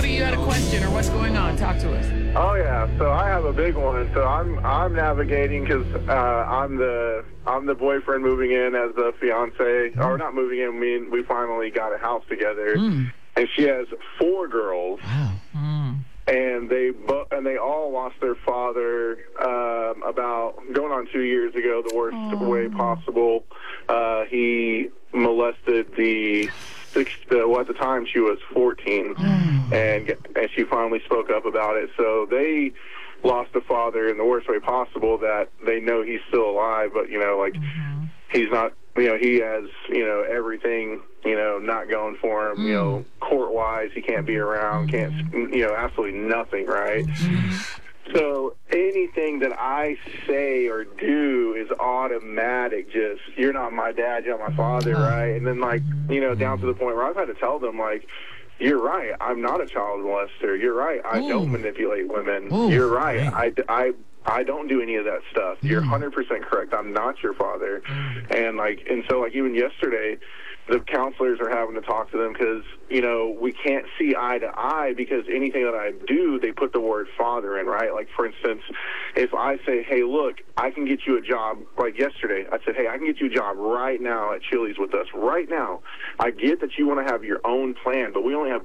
Cody, you had a question or what's going on? Talk to us. Oh yeah, so I have a big one. So I'm navigating because I'm the boyfriend moving in as the fiance, or not moving in. We finally got a house together, and she has 4 girls. Wow. And they all lost their father about going on 2 years ago, the worst way possible. He molested at the time she was 14, and she finally spoke up about it. So they lost a father in the worst way possible, that they know he's still alive, but he's not. He has everything not going for him. Court-wise, he can't be around. Can't absolutely nothing. Right. So anything that I say or do is automatic. Just, you're not my dad, you're not my father, right? And then down to the point where I've had to tell them, you're right, I'm not a child molester. You're right, I don't manipulate women. You're right, I don't do any of that stuff. You're 100% correct. I'm not your father. And so even yesterday, the counselors are having to talk to them because, we can't see eye to eye, because anything that I do, they put the word father in, right? Like, for instance, if I say, hey, look, I can get you a job, like yesterday, I said, hey, I can get you a job right now at Chili's with us, right now. I get that you want to have your own plan, but we only have